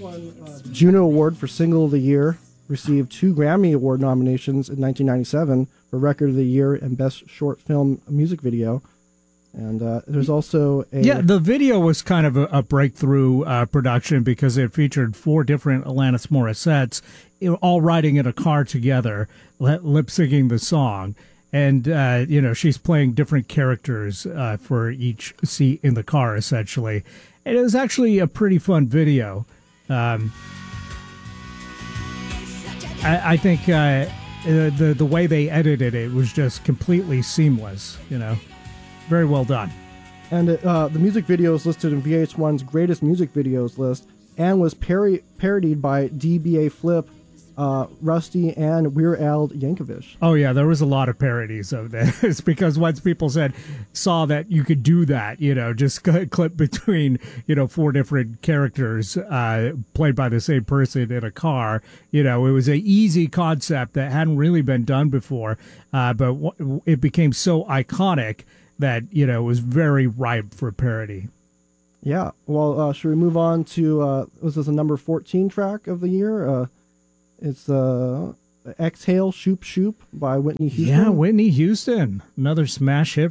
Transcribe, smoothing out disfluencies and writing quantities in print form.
Juno Award for Single of the Year, received 2 Grammy Award nominations in 1997 for Record of the Year and Best Short Film Music Video. And there's also a... Yeah, the video was kind of a breakthrough production because it featured 4 different Alanis Morissettes all riding in a car together, lip-syncing the song. And, she's playing different characters for each seat in the car, essentially. And it was actually a pretty fun video. I think the way they edited it was just completely seamless, Very well done. And the music video is listed in VH1's Greatest Music Videos list and was parodied by DBA Flip, Rusty, and Weird Al Yankovic. Oh, yeah, there was a lot of parodies of this because once people saw that you could do that, just clip between, 4 different characters played by the same person in a car, it was an easy concept that hadn't really been done before, but it became so iconic that, it was very ripe for parody. Yeah, well, should we move on to, was this a number 14 track of the year? It's Exhale, Shoop Shoop by Whitney Houston. Yeah, Whitney Houston. Another smash hit